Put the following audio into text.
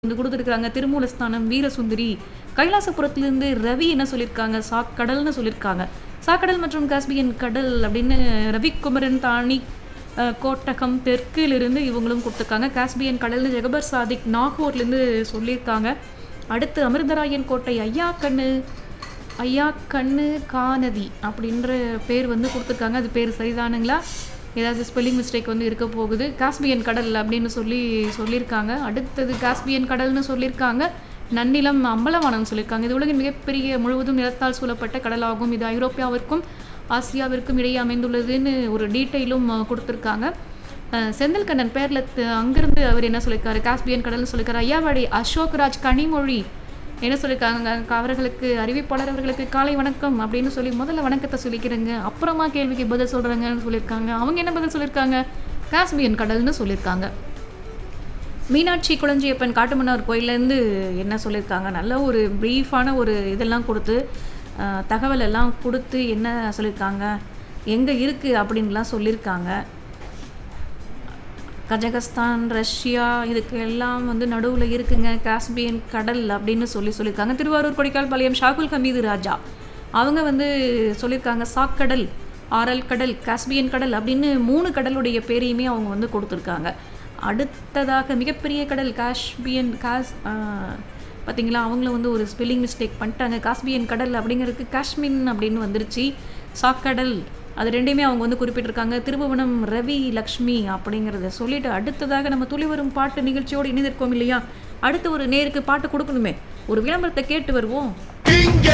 வந்து கொடுத்துருக்காங்க. திருமூலஸ்தானம், வீரசுந்தரி, கைலாசபுரத்திலிருந்து ரவி என்ன சொல்லியிருக்காங்க, சாக்கடல்னு சொல்லியிருக்காங்க. சாக்கடல் மற்றும் காஸ்பியன் கடல் அப்படின்னு ரவிக்குமரன் தானி கோட்டகம் தெற்கிலிருந்து இவங்களும் கொடுத்துருக்காங்க. காஸ்பியன் கடல்னு ஜெகபர் சாதிக் நாகூர்லேருந்து சொல்லியிருக்காங்க. அடுத்து அமிர்தராயன் கோட்டை ஐயா கண்ணு காநதி அப்படின்ற பேர் வந்து கொடுத்துருக்காங்க. அது பேர் சரிதானுங்களா? ஏதாவது ஸ்பெல்லிங் மிஸ்டேக் வந்து இருக்க போகுது. காஸ்பியன் கடல் அப்படின்னு சொல்லியிருக்காங்க. அடுத்தது காஸ்பியன் கடல்னு சொல்லியிருக்காங்க. நன்னிலம் அம்பலவானம் சொல்லியிருக்காங்க. இது உலகின் மிகப்பெரிய முழுவதும் நிலத்தால் சூழப்பட்ட கடலாகும். இது ஐரோப்பியாவிற்கும் ஆசியாவிற்கும் இடையே அமைந்துள்ளதுன்னு ஒரு டீட்டெயிலும் கொடுத்துருக்காங்க. செந்தில்கண்ணன் பேரில் அங்கேருந்து அவர் என்ன சொல்லியிருக்காரு, காஸ்பியன் கடல்னு சொல்லியிருக்காரு. ஐயாவாடி அசோக்ராஜ் கனிமொழி என்ன சொல்லியிருக்காங்க, அவர்களுக்கு அறிவிப்பாளர் அவர்களுக்கு காலை வணக்கம் அப்படின்னு சொல்லி முதல்ல வணக்கத்தை சொல்லிக்கிறேங்க, அப்புறமா கேள்விக்கு பதில் சொல்கிறாங்கன்னு சொல்லியிருக்காங்க. அவங்க என்ன பதில் சொல்லியிருக்காங்க, காஸ்பியன் கடல்னு சொல்லியிருக்காங்க. மீனாட்சி குளஞ்சியப்பன் காட்டுமன்னார் கோயிலேருந்து என்ன சொல்லியிருக்காங்க, நல்ல ஒரு ப்ரீஃபான ஒரு இதெல்லாம் கொடுத்து தகவல் எல்லாம் கொடுத்து என்ன சொல்லியிருக்காங்க, எங்கே இருக்குது அப்படின்லாம் சொல்லியிருக்காங்க. கஜகஸ்தான், ரஷ்யா இதுக்கு எல்லாம் வந்து நடுவில் இருக்குங்க காஸ்பியன் கடல் அப்படின்னு சொல்லியிருக்காங்க. திருவாரூர் கொடிக்கால் பாளையம் ஷாகுல் ஹமீது ராஜா அவங்க வந்து சொல்லியிருக்காங்க, சாக்கடல், ஆரல் கடல், காஸ்பியன் கடல் அப்படின்னு 3 கடலுடைய பேரையுமே அவங்க வந்து கொடுத்துருக்காங்க. அடுத்ததாக மிகப்பெரிய கடல் காஸ்பியன் பார்த்தீங்களா, அவங்கள வந்து ஒரு ஸ்பெல்லிங் மிஸ்டேக் பண்ணிட்டாங்க. காஸ்பியன் கடல் அப்படிங்கிறதுக்கு காஷ்மின் அப்படின்னு வந்துருச்சு. சாக்கடல் அது ரெண்டையுமே அவங்க வந்து குறிப்பிட்டிருக்காங்க. திருபுவனம் ரவி லக்ஷ்மி அப்படிங்கிறத சொல்லிட்டு அடுத்ததாக நம்ம துளி வரும் பாட்டு நிகழ்ச்சியோடு இணைந்திருக்கோம் இல்லையா? அடுத்து ஒரு நேருக்கு பாட்டு கொடுக்கணுமே, ஒரு விளம்பரத்தை கேட்டு வருவோம்.